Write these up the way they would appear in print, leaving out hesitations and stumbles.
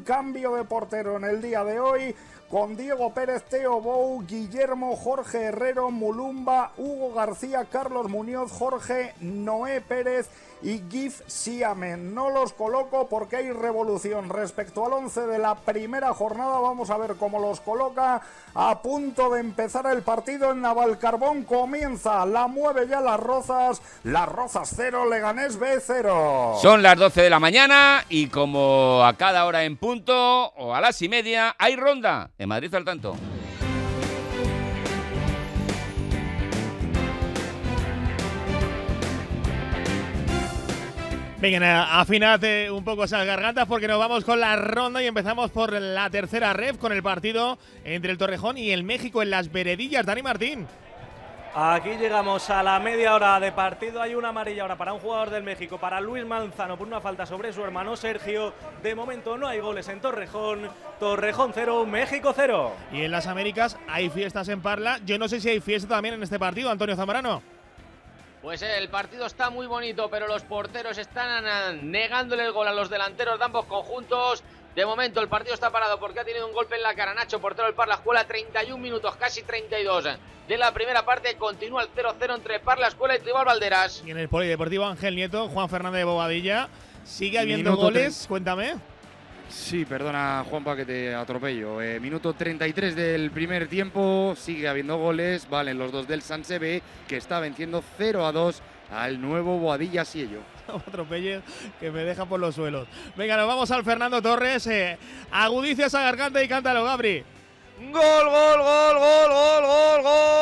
cambio de portero en el día de hoy, con Diego Pérez, Teo Bou, Guillermo, Jorge Herrero, Mulumba, Hugo García, Carlos Muñoz, Jorge, Noé Pérez y Gif Siamen. No los coloco porque hay revolución respecto al 11 de la primera jornada. Vamos a ver cómo los coloca. A punto de empezar el partido en Navalcarbón, comienza, la mueve ya Las Rozas 0, Leganés B 0. Son las 12 de la mañana y como a cada hora en punto o a las 1:30 hay ronda en Madrid al tanto. Venga, afinad un poco esas gargantas porque nos vamos con la ronda y empezamos por la tercera ref con el partido entre el Torrejón y el México en Las Veredillas. Dani Martín. Aquí llegamos a la media hora de partido. Hay una amarilla ahora para un jugador del México, para Luis Manzano, por una falta sobre su hermano Sergio. De momento no hay goles en Torrejón. Torrejón 0, México 0. Y en las Américas hay fiestas en Parla. Yo no sé si hay fiesta también en este partido, Antonio Zamorano. Pues el partido está muy bonito, pero los porteros están negándole el gol a los delanteros de ambos conjuntos. De momento el partido está parado porque ha tenido un golpe en la cara Nacho, portero del Parla Escuela. 31 minutos, casi 32 de la primera parte. Continúa el 0-0 entre Parla Escuela y Tribal Valderas. Y en el Polideportivo Ángel Nieto, Juan Fernández de Bobadilla. ¿Sigue habiendo goles? Cuéntame. Sí, perdona Juanpa que te atropello. Minuto 33 del primer tiempo, sigue habiendo goles. Valen los dos del San Sebe, que está venciendo 0-2 al nuevo Boadilla Siello. Atropelle, que me deja por los suelos. Venga, nos vamos al Fernando Torres. Agudicia esa garganta y cántalo, Gabri. Gol, gol, gol, gol, gol, gol,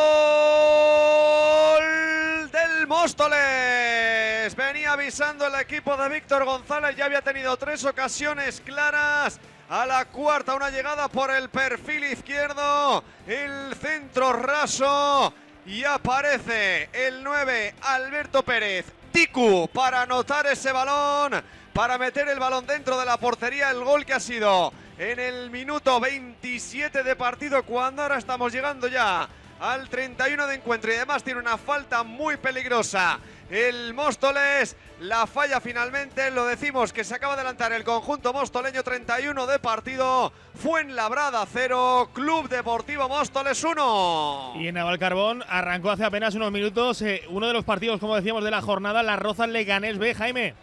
gol del Móstoles. Venía avisando el equipo de Víctor González, ya había tenido 3 ocasiones claras. A la cuarta una llegada por el perfil izquierdo, el centro raso y aparece el 9 Alberto Pérez, Ticu, para anotar ese balón, para meter el balón dentro de la portería. El gol que ha sido en el minuto 27 de partido, cuando ahora estamos llegando ya al 31 de encuentro, y además tiene una falta muy peligrosa el Móstoles. La falla finalmente, lo decimos, que se acaba de adelantar el conjunto mostoleño. 31 de partido, Fuenlabrada 0, Club Deportivo Móstoles 1. Y en Navalcarbón arrancó hace apenas unos minutos uno de los partidos, como decíamos, de la jornada, Las Rozas Leganés B. Jaime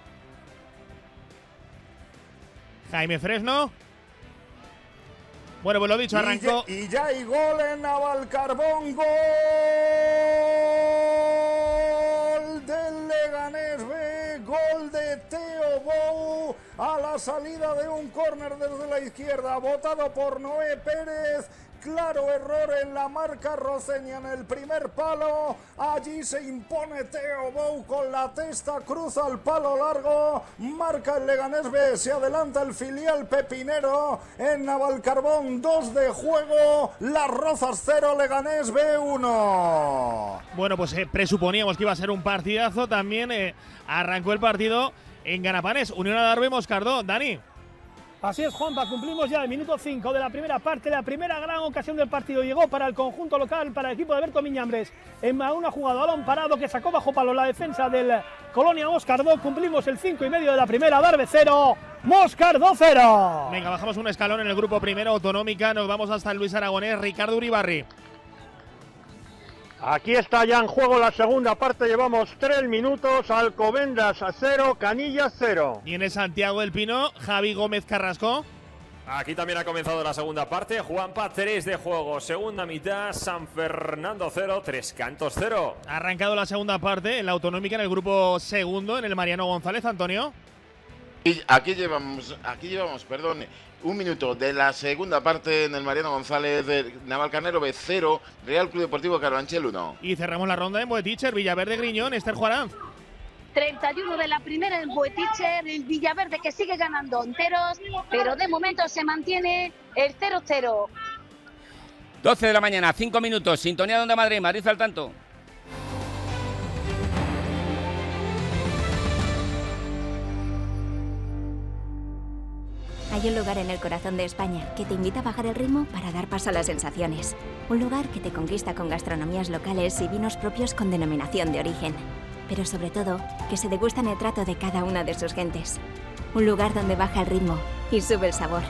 Fresno. Bueno, pues lo dicho, arrancó. Y ya hay gol en Navalcarbón, gol del Leganés B, gol de Teo Bou a la salida de un córner desde la izquierda, votado por Noé Pérez. Claro error en la marca roceña en el primer palo. Allí se impone Teo Bou con la testa, cruza el palo largo, marca el Leganés B, se adelanta el filial pepinero en Navalcarbón. 2 de juego, Las Rozas 0, Leganés B 1. Bueno, pues presuponíamos que iba a ser un partidazo. También arrancó el partido en Ganapanes, Unión Adarve Moscardó. Dani. Así es, Juanpa, cumplimos ya el minuto 5 de la primera parte. La primera gran ocasión del partido llegó para el conjunto local, para el equipo de Alberto Miñambres, en una jugada balón parado que sacó bajo palo la defensa del Colonia Moscardó. Cumplimos el 5,5 de la primera. Adarve 0, Moscardó 0. Venga, bajamos un escalón en el grupo primero, Autonómica. Nos vamos hasta el Luis Aragonés, Ricardo Uribarri. Aquí está ya en juego la segunda parte, llevamos 3 minutos, Alcobendas 0, Canillas 0. Y en el Santiago del Pino, Javi Gómez Carrasco. Aquí también ha comenzado la segunda parte, Juanpa, 3 de juego, segunda mitad, San Fernando 0, Tres Cantos 0. Ha arrancado la segunda parte en la Autonómica, en el grupo segundo, en el Mariano González. Antonio. Y aquí llevamos, un minuto de la segunda parte en el Mariano González de Navalcarnero B 0, Real Club Deportivo Carabanchel 1. Y cerramos la ronda en Boeticher, Villaverde Griñón, Esther Juarán. 31 de la primera en Boeticher, el Villaverde que sigue ganando enteros, pero de momento se mantiene el 0-0. 12 de la mañana, 5 minutos, sintonía de Onda Madrid, Madrid al tanto. Hay un lugar en el corazón de España que te invita a bajar el ritmo para dar paso a las sensaciones. Un lugar que te conquista con gastronomías locales y vinos propios con denominación de origen. Pero sobre todo, que se degustan el trato de cada una de sus gentes. Un lugar donde baja el ritmo y sube el sabor.